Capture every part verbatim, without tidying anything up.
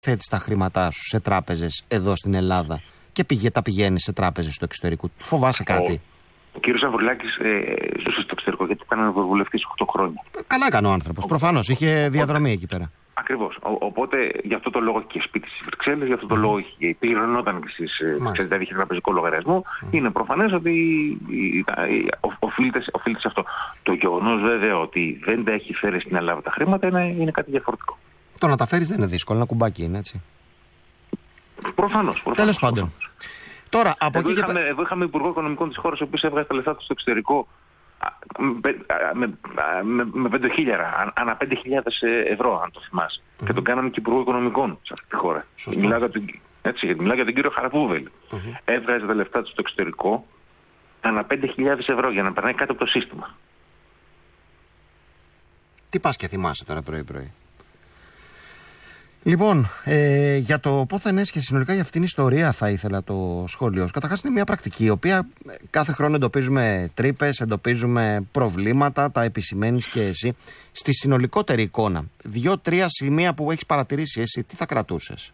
θέτεις τα χρήματά σου σε τράπεζες εδώ στην Ελλάδα και πηγε, τα πηγαίνεις σε τράπεζες στο εξωτερικό? Φοβάσαι κάτι? Ο κύριος Ανδρουλάκης ε, ζούσε στο εξωτερικό γιατί ήταν ευρωβουλευτής οκτώ χρόνια. Καλά έκανε ο άνθρωπος. Προφανώς είχε διαδρομή οπότε, εκεί πέρα. Ακριβώς. Ο, οπότε γι' αυτό το λόγο είχε και σπίτι στις Βρυξέλλες, γι' αυτό το mm. λόγο είχε πληρωνόταν και στις Βρυξέλλες, δηλαδή είχε τραπεζικό λογαριασμό. Mm. Είναι προφανές ότι οφείλεται, οφείλεται σε αυτό. Το γεγονός βέβαια ότι δεν τα έχει φέρει στην Ελλάδα τα χρήματα είναι, είναι κάτι διαφορετικό. Το να τα φέρεις δεν είναι δύσκολο, ένα κουμπάκι είναι, έτσι. Προφανώς. Τέλος πάντων. Τώρα, από εδώ, εκεί είχαμε, και... εδώ είχαμε υπουργό οικονομικών της χώρας, ο οποίος έβγαζε τα λεφτά του στο εξωτερικό με, με, με, με πέντε χιλιάδες, ανά πέντε χιλιάδες ευρώ, αν το θυμάσαι. Mm-hmm. Και τον κάναμε και υπουργό οικονομικών σε αυτή τη χώρα. Μιλάω για τον, έτσι, μιλάω για τον κύριο Χαραπούβελη. Mm-hmm. Έβγαζε τα λεφτά του στο εξωτερικό ανά πέντε χιλιάδες ευρώ για να περνάει κάτω από το σύστημα. Τι πας και θυμάσαι τώρα πρωί-πρωί? Λοιπόν, ε, για το πόθεν έσχεση συνολικά για αυτήν την ιστορία θα ήθελα το σχόλιο. Καταρχάς είναι μια πρακτική η οποία κάθε χρόνο εντοπίζουμε τρύπες, εντοπίζουμε προβλήματα, τα επισημαίνεις και εσύ. Στη συνολικότερη εικόνα, δύο-τρία σημεία που έχεις παρατηρήσει εσύ, τι θα κρατούσες?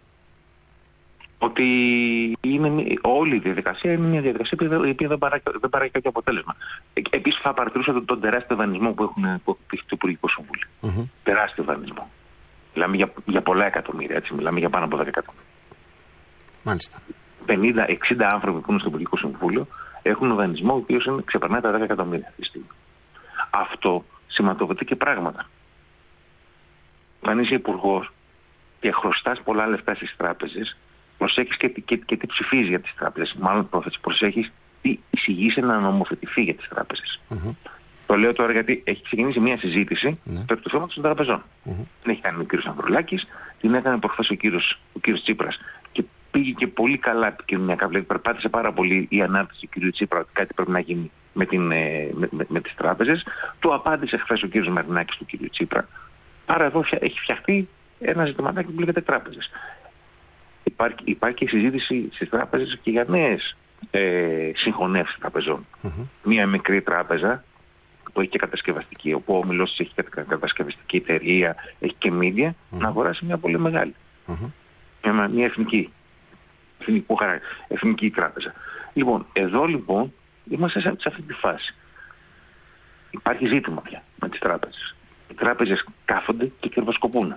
Ότι είναι, όλη η διαδικασία είναι μια διαδικασία η οποία δεν παράγει, δεν παράγει κάποιο αποτέλεσμα. Επίσης θα παρατηρούσα τον, τον τεράστιο δανεισμό που έχουν που έχει το Υπουργικό Συμβούλιο. Mm-hmm. Τεράστιο δανεισμό. Μιλάμε για, για πολλά εκατομμύρια, έτσι. Μιλάμε για πάνω από δέκα εκατομμύρια. Μάλιστα. πενήντα εξήντα άνθρωποι που είναι στο Υπουργικό Συμβούλιο έχουν δανεισμό ο οποίος ξεπερνάει τα δέκα εκατομμύρια αυτή τη στιγμή. Αυτό σηματοδοτεί και πράγματα. Αν είσαι υπουργός και χρωστάς πολλά λεφτά στις τράπεζες, προσέχεις και, και, και τι ψηφίζεις για τις τράπεζες. Μάλλον προσέχεις τι εισηγείσαι να νομοθετηθεί για τις τράπεζες. Mm-hmm. Το λέω τώρα γιατί έχει ξεκινήσει μια συζήτηση mm-hmm. περί του θέματος των τραπεζών. Mm-hmm. Την έχει κάνει ο κύριος Ανδρουλάκης, την έκανε προχθές ο κύριος, ο κύριος Τσίπρας. Και πήγε και πολύ καλά επικοινωνιακά. Δηλαδή, περπάτησε πάρα πολύ η ανάρτηση του κύριου Τσίπρα ότι κάτι πρέπει να γίνει με, την, με, με, με τις τράπεζες. Το απάντησε χθες ο κύριος Μαρινάκης του κύριου Τσίπρα. Άρα εδώ έχει φτιαχτεί ένα ζητηματάκι που λέγεται τράπεζες. Υπάρχει, υπάρχει συζήτηση στις τράπεζες και για νέες ε, συγχωνεύσεις τραπεζών. Mm-hmm. Μία μικρή τράπεζα που έχει και κατασκευαστική, όπου ο όμιλος έχει και κατασκευαστική εταιρεία, έχει και media, mm-hmm. να αγοράσει μια πολύ μεγάλη. Mm-hmm. Μια, μια εθνική, εθνική, εθνική τράπεζα. Λοιπόν, εδώ λοιπόν είμαστε σε, σε αυτή τη φάση. Υπάρχει ζήτημα πια με τις τράπεζες. Οι τράπεζες κάθονται και κερδοσκοπούν.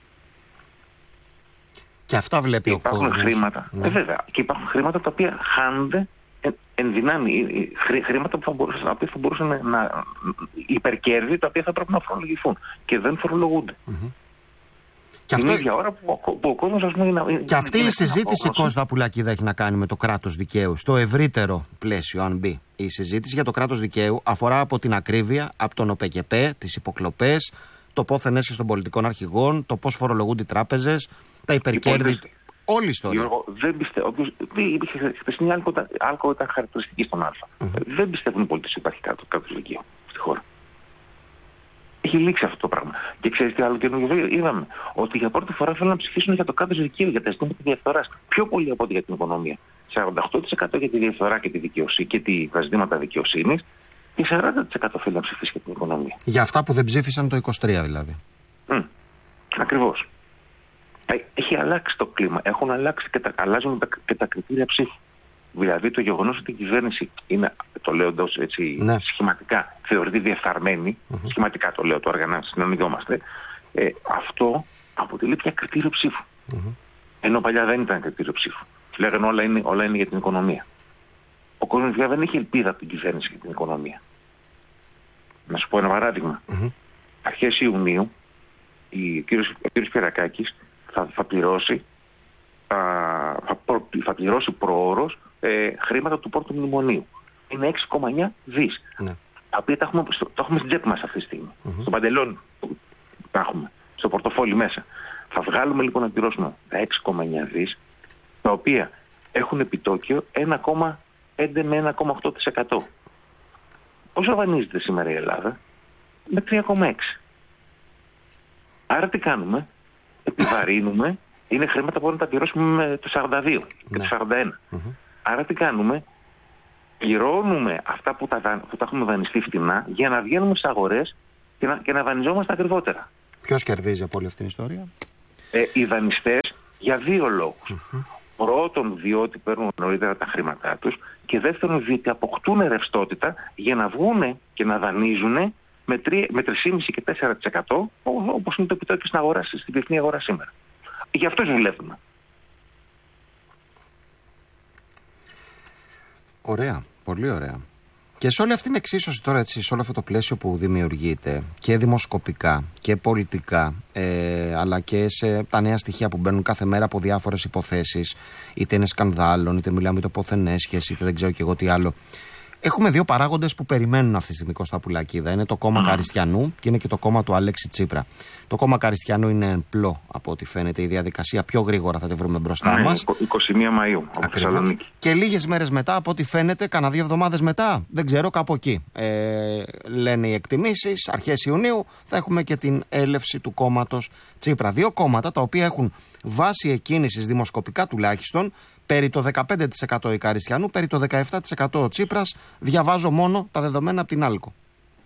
Και αυτά βλέπει και ο κόσμος. Υπάρχουν χρήματα, ναι. ε, βέβαια, και υπάρχουν χρήματα τα οποία χάνονται εν δυνάμει, χρήματα που θα μπορούσαν, τα οποία θα μπορούσαν να, να υπερκέρδη, τα οποία θα πρέπει να φορολογηθούν και δεν φορολογούνται. Mm-hmm. Και την αυτό... ίδια ώρα που, που ο κόσμος, ας πούμε, είναι, και αυτή η συζήτηση, Κώστα Πουλακίδα, έχει να κάνει με το κράτος δικαίου. Στο ευρύτερο πλαίσιο, αν μπει. Η συζήτηση για το κράτος δικαίου αφορά από την ακρίβεια, από τον ΟΠΕΚΕΠΕ, τις υποκλοπές, το πόθεν έσχεση των πολιτικών αρχηγών, το πώς φορολογούνται οι τράπεζες, τα υπερκέρδη. Όλη η ιστορία. Γιώργο, δεν πιστεύω. Υπήρχε χθεσινή άλκο ήταν χαρακτηριστική στον Α. Mm-hmm. Δεν πιστεύουν οι πολίτες ότι υπάρχει κράτος δικαίου στη χώρα. Έχει λήξει αυτό το πράγμα. Και ξέρεις τι άλλο καινούργιο είδαμε? Ότι για πρώτη φορά θέλουν να ψηφίσουν για το κράτος δικαίου, για τα ζητήματα της διαφθοράς. Πιο πολύ από ό,τι για την οικονομία. σαράντα οκτώ τοις εκατό για τη διαφθορά και τη δικαιοσύνη και τη, τα ζητήματα δικαιοσύνης, και σαράντα τοις εκατό θέλουν να ψηφίσει για την οικονομία. Για αυτά που δεν ψήφισαν το είκοσι τρία δηλαδή. Mm. Ακριβώς. Έχει αλλάξει το κλίμα. Έχουν αλλάξει και τα, αλλάζουν τα, και τα κριτήρια ψήφου. Δηλαδή το γεγονός ότι η κυβέρνηση είναι, το λέω εντός έτσι ναι. σχηματικά, θεωρείται διεφθαρμένη, mm-hmm. σχηματικά το λέω τώρα για να συνεννοηθόμαστε, ε, αυτό αποτελεί πια κριτήριο ψήφου. Mm-hmm. Ενώ παλιά δεν ήταν κριτήριο ψήφου. Λέγανε όλα είναι, όλα είναι για την οικονομία. Ο κόσμος πια δεν έχει ελπίδα από την κυβέρνηση για την οικονομία. Να σου πω ένα παράδειγμα. Mm-hmm. Αρχές Ιουνίου, η, ο κύριος, ο κύριος Πιερακάκης θα, θα πληρώσει θα, προ, θα πληρώσει προώρως ε, χρήματα του πρώτου μνημονίου. Είναι έξι κόμμα εννιά δις. Ναι. Τα οποία τα έχουμε, το έχουμε στην τσέπη μας αυτή τη στιγμή. Mm-hmm. Στο παντελόνι τα έχουμε. Στο πορτοφόλι μέσα. Θα βγάλουμε λοιπόν να πληρώσουμε τα έξι κόμμα εννιά δις, τα οποία έχουν επιτόκιο ένα κόμμα πέντε με ένα κόμμα οκτώ τοις εκατό. Πόσο δανείζεται σήμερα η Ελλάδα? Με τρία κόμμα έξι. Άρα τι κάνουμε? Επιβαρύνουμε. Είναι χρήματα που μπορούμε να τα πληρώσουμε με το σαράντα δύο και το σαράντα ένα. Mm-hmm. Άρα τι κάνουμε? Πληρώνουμε αυτά που τα, που τα έχουμε δανειστεί φτηνά για να βγαίνουμε στις αγορές και να, και να δανειζόμαστε ακριβότερα. Ποιος κερδίζει από όλη αυτή την ιστορία? Ε, οι δανειστές για δύο λόγους. Mm-hmm. Πρώτον, διότι παίρνουν νωρίτερα τα χρήματά τους, και δεύτερον, διότι αποκτούν ρευστότητα για να βγουν και να δανείζουν με τρία κόμμα πέντε και τέσσερα τοις εκατό, όπως είναι το επιτόκιο στην αγορά, στην διεθνή αγορά σήμερα. Γι' αυτό δουλεύουμε. Ωραία, πολύ ωραία. Και σε όλη αυτή την εξίσωση τώρα, έτσι, σε όλο αυτό το πλαίσιο που δημιουργείται και δημοσκοπικά και πολιτικά, ε, αλλά και σε τα νέα στοιχεία που μπαίνουν κάθε μέρα από διάφορες υποθέσεις, είτε είναι σκανδάλων, είτε μιλάμε για το πόθεν έσχεση, είτε δεν ξέρω και εγώ τι άλλο. Έχουμε δύο παράγοντες που περιμένουν αυτή τη στιγμή, Κώστα Πουλακίδα. Είναι το κόμμα mm. Καριστιανού και είναι και το κόμμα του Αλέξη Τσίπρα. Το κόμμα Καριστιανού είναι πλό, από ό,τι φαίνεται. Η διαδικασία πιο γρήγορα θα τη βρούμε μπροστά mm. μας. είκοσι μία Μαΐου, από Θεσσαλονίκη. Και λίγες μέρες μετά, από ό,τι φαίνεται, κάνα δύο εβδομάδες μετά, δεν ξέρω, κάπου εκεί. Ε, λένε οι εκτιμήσεις, αρχές Ιουνίου, θα έχουμε και την έλευση του κόμματος Τσίπρα. Δύο κόμματα τα οποία έχουν βάση εκκίνησης δημοσκοπικά τουλάχιστον περί το δεκαπέντε τοις εκατό η Καριστιανού, περί το δεκαεπτά τοις εκατό ο Τσίπρας. Διαβάζω μόνο τα δεδομένα από την Άλκο.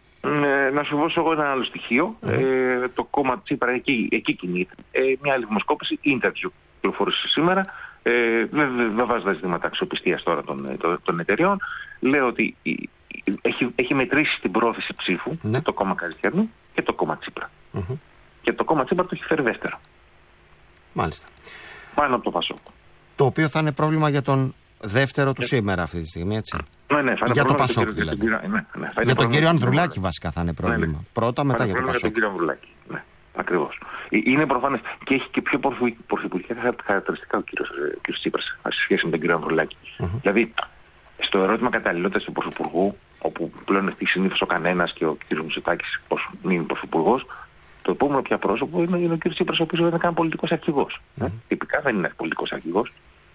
Ε, να σου δώσω εγώ ένα άλλο στοιχείο. Mm. Ε, το κόμμα Τσίπρα εκεί, εκεί κινείται. Ε, μια άλλη δημοσκόπηση, interview, πληροφόρησε σήμερα. Ε, δεν δε βάζω τα ζητήματα αξιοπιστίας τώρα των, των, των εταιριών. Λέω ότι έχει, έχει μετρήσει την πρόθεση ψήφου mm. το κόμμα Καριστιανού και το κόμμα Τσίπρα. Mm-hmm. Και το κόμμα Τσίπρα το έχει φέρει δεύτερο. Μάλιστα. Πάνω από το Πασόκ. Το οποίο θα είναι πρόβλημα για τον δεύτερο του σήμερα αυτή τη στιγμή, έτσι. Ναι, ναι, θα είναι για το Πασόκ Πασόκ δηλαδή. Ναι, ναι, θα για τον κύριο Ανδρουλάκη βασικά θα είναι πρόβλημα. Ναι, ναι. Πρώτα, μετά για το Πασόκ. Για τον κύριο Ανδρουλάκη. Ναι, ακριβώς. Είναι προφανές και έχει και πιο πρωθυπουργικά χαρακτηριστικά ο κύριος Τσίπρας σε σχέση με τον κύριο Ανδρουλάκη. Mm-hmm. Δηλαδή, στο ερώτημα καταλληλότητας του πρωθυπουργού, όπου πλέον ευτυχώς συνήθως ο κανένας και ο κύριος Μητσοτάκης ως μείνει πρωθυπουργός, το επόμενο πια πρόσωπο είναι, είναι ο κ. Τσίπρας, ο οποίος δεν είναι καν πολιτικός αρχηγός. Mm. Ε, τυπικά δεν είναι πολιτικός αρχηγός.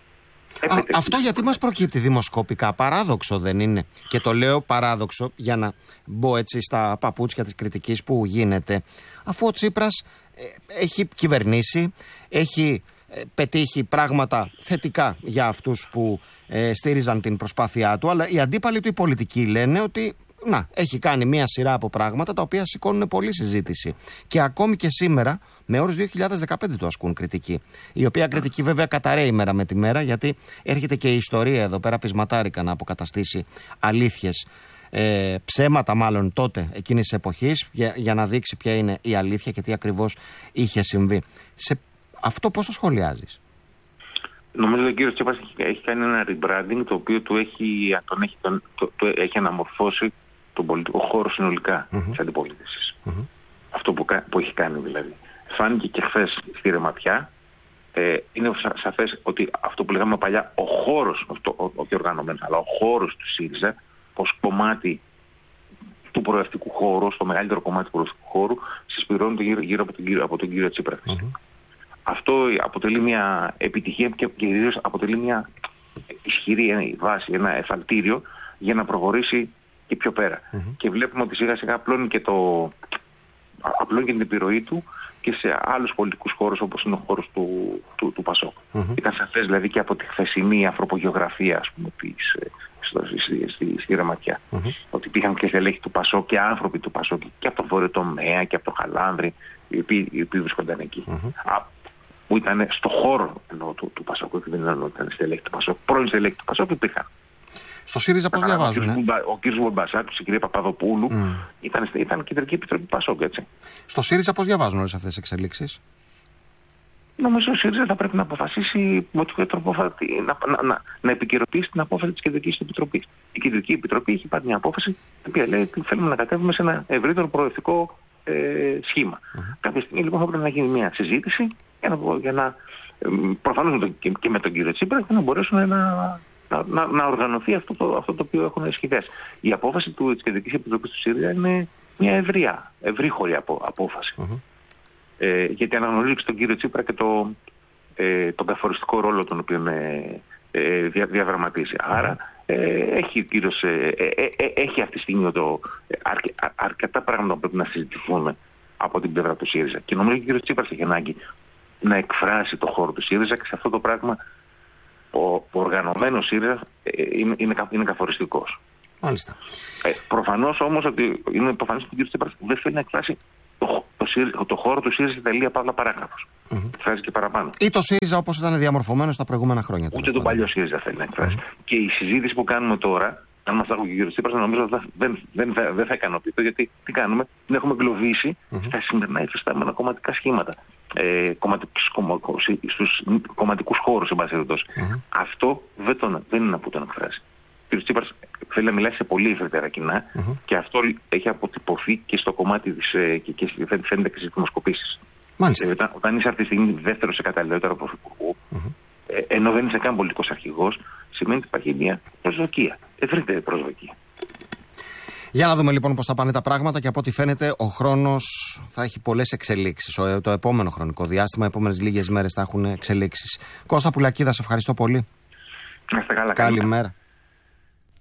Α, αυτό γιατί μας προκύπτει δημοσκοπικά? Παράδοξο δεν είναι? Και το λέω παράδοξο για να μπω έτσι στα παπούτσια της κριτικής που γίνεται. Αφού ο Τσίπρας ε, έχει κυβερνήσει, έχει ε, πετύχει πράγματα θετικά για αυτούς που ε, στήριζαν την προσπάθειά του, αλλά οι αντίπαλοι του οι πολιτικοί λένε ότι να, έχει κάνει μία σειρά από πράγματα τα οποία σηκώνουν πολλή συζήτηση. Και ακόμη και σήμερα, με όρους δύο χιλιάδες δεκαπέντε του ασκούν κριτική. Η οποία κριτική βέβαια καταραίει μέρα με τη μέρα, γιατί έρχεται και η ιστορία εδώ πέρα πεισματάρικα να αποκαταστήσει αλήθειες, ε, ψέματα μάλλον τότε εκείνης της εποχής, για, για να δείξει ποια είναι η αλήθεια και τι ακριβώς είχε συμβεί. Σε αυτό πώς το σχολιάζεις? Νομίζω ότι ο κύριος Τσίπρας έχει κάνει ένα rebranding το οποίο του έχει, τον έχει, τον, το, το έχει αναμορφώσει τον πολιτικό χώρο συνολικά mm-hmm. της αντιπολίτευσης. Mm-hmm. Αυτό που, που έχει κάνει δηλαδή. Φάνηκε και χθες στη Ρεματιά. Ε, είναι σα, σαφές ότι αυτό που λέγαμε παλιά, ο χώρος, όχι οργανωμένος, αλλά ο χώρος του ΣΥΡΙΖΑ, ως κομμάτι του προοδευτικού χώρου, στο μεγαλύτερο κομμάτι του προοδευτικού χώρου, συσπηρώνεται γύρω, γύρω από, τον κύριο, από τον κύριο Τσίπρα. Mm-hmm. Αυτό αποτελεί μια επιτυχία και κυρίως αποτελεί μια ισχυρή βάση, ένα εφαλτήριο για να προχωρήσει και πιο πέρα. Mm-hmm. Και βλέπουμε ότι σιγά σιγά απλώνει και, το, απλώνει και την επιρροή του και σε άλλους πολιτικούς χώρους όπως είναι ο χώρος του, του, του Πασόκ. Mm-hmm. Ήταν σαφές δηλαδή και από τη χθεσινή ανθρωπογεωγραφία, ας πούμε, της, στο, στη, στη, στη Ρεματιά. Mm-hmm. Ότι υπήρχαν και στελέχοι του Πασόκ και άνθρωποι του Πασόκ και από το Βόρειο Τομέα και από το Χαλάνδρη, οι οποίοι, οι οποίοι βρίσκονταν εκεί. Mm-hmm. Που ήταν στο χώρο ενώ, του, του Πασόκ, δεν ήταν στελέχη του Πασόκ. Πρώην στελέχη του Πασόκ υπήρχαν. Στο ΣΥΡΙΖΑ πώς διαβάζουν? Ο, ο κ. Βορμπασάκης, η κυρία Παπαδοπούλου, mm. ήταν, ήταν κεντρική επιτροπή Πασόκ, έτσι. Στο ΣΥΡΙΖΑ πώς διαβάζουν όλες αυτές τις εξελίξεις? Νομίζω ότι ο ΣΥΡΙΖΑ θα πρέπει να αποφασίσει με ποιο τρόπο να, να, να, να επικαιροποιήσει την απόφαση της Κεντρικής Επιτροπής. Η Κεντρική Επιτροπή έχει πάρει μια απόφαση, η οποία λέει ότι θέλουμε να κατέβουμε σε ένα ευρύτερο προοδευτικό ε, σχήμα. Mm-hmm. Κάποια στιγμή λοιπόν θα πρέπει να γίνει μια συζήτηση για να, για να προφανώς με και, και με τον κύριο Τσίπρα για να μπορέσουν να, να, να, να οργανωθεί αυτό το, αυτό το οποίο έχουν σχεδιάσει. Η απόφαση του, της Κεντρικής Επιτροπής του ΣΥΡΙΖΑ είναι μια ευρεία, ευρύχωρη απο, απόφαση. Mm-hmm. Ε, γιατί αναγνωρίζει στον κύριο Τσίπρα και το, ε, τον καθοριστικό ρόλο τον οποίο ε, ε, δια, διαδραματίζει. Mm-hmm. Άρα ε, έχει, ο κύριος, ε, ε, ε, έχει αυτή τη στιγμή το, ε, αρκε, α, αρκετά πράγματα που πρέπει να συζητηθούν από την πλευρά του ΣΥΡΙΖΑ. Και νομίζω ότι ο κύριος Τσίπρας έχει ανάγκη να εκφράσει το χώρο του ΣΥΡΙΖΑ και σε αυτό το πράγμα ο, ο οργανωμένος ΣΥΡΙΖΑ ε, είναι, είναι, είναι καθοριστικός. Μάλιστα. Ε, προφανώς όμως ότι είναι προφανώς ότι ο κύριος Τσίπρας δεν θέλει να εκφράσει το, το, το χώρο του ΣΥΡΙΖΑ τελεία παύλα παράγραφος. Mm-hmm. Εκφράζει και παραπάνω. Ή το ΣΥΡΙΖΑ όπως ήταν διαμορφωμένο στα προηγούμενα χρόνια. Ούτε τον παλιό ΣΥΡΙΖΑ θέλει να εκφράσει. Mm-hmm. Και η συζήτηση που κάνουμε τώρα, αν μας άκουγε ο κ. Τσίπρας, νομίζω δεν, δεν, δεν, δεν, δεν θα ικανοποιηθώ, γιατί τι κάνουμε, την έχουμε εγκλωβίσει mm-hmm. στα σημερινά υφιστάμενα κομματικά σχήματα. Ε, στους κομματικούς χώρους, εν πάση περιπτώσει. Mm-hmm. Αυτό δεν, τον, δεν είναι να που τον εκφράσει. Ο κ. Τσίπρας θέλει να μιλάει σε πολύ ευρύτερα κοινά mm-hmm. και αυτό έχει αποτυπωθεί και στο κομμάτι της, και, και φαίνεται και στις δημοσκοπήσεις. Ε, όταν, όταν είσαι αυτή τη στιγμή δεύτερο σε καταλληλότερο πρωθυπουργού, mm-hmm. ε, ενώ δεν είσαι καν πολιτικός αρχηγός, σημαίνει ότι υπάρχει μια προσδοκία, ευρύτερη προσδοκία. Για να δούμε λοιπόν πώς θα πάνε τα πράγματα, και από ό,τι φαίνεται ο χρόνος θα έχει πολλές εξελίξεις. Ο, το επόμενο χρονικό διάστημα, οι επόμενες λίγες μέρες θα έχουν εξελίξεις. Κώστα Πουλακίδα, σε ευχαριστώ πολύ. Να είστε καλά. Καλημέρα.